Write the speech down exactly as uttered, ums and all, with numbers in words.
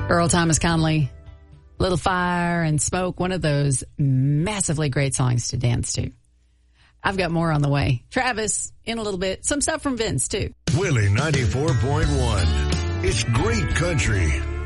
Earl Thomas Conley, Little Fire and Smoke, one of those massively great songs to dance to. I've got more on the way. Travis, in a little bit. Some stuff from Vince, too. Willie ninety-four point one. It's great country.